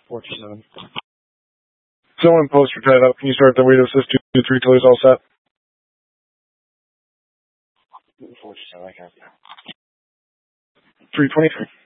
427. Someone post for tied up. Can you start the way to assist 223 till he's all set? 427, I can't. 323.